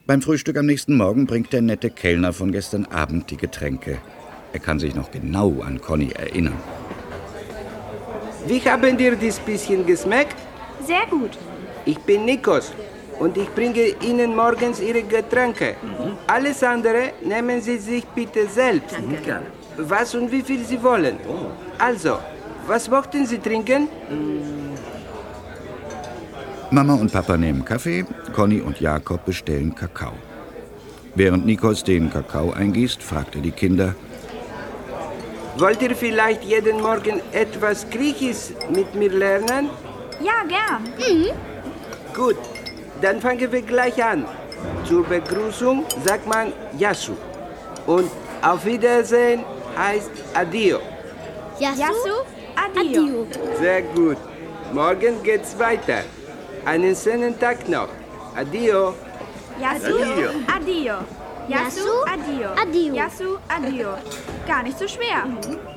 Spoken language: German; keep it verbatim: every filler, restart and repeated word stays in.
Beim Frühstück am nächsten Morgen bringt der nette Kellner von gestern Abend die Getränke. Er kann sich noch genau an Conny erinnern. Wie haben dir das bisschen geschmeckt? Sehr gut. Ich bin Nikos und ich bringe Ihnen morgens Ihre Getränke. Mhm. Alles andere nehmen Sie sich bitte selbst. Danke. Gerne. Was und wie viel Sie wollen. Oh. Also, was möchten Sie trinken? Mama und Papa nehmen Kaffee, Conny und Jakob bestellen Kakao. Während Nikos den Kakao eingießt, fragt er die Kinder: Wollt ihr vielleicht jeden Morgen etwas Griechisch mit mir lernen? Ja, gern. Mhm. Gut, dann fangen wir gleich an. Zur Begrüßung sagt man Yasu. Und auf Wiedersehen heißt Adio. Yasu? Yasu, adio. Adio. Sehr gut. Morgen geht's weiter. Einen schönen Tag noch. Adio. Yasu, adio. Yasu, adio. Adio. Yasu, adio. Gar nicht so schwer.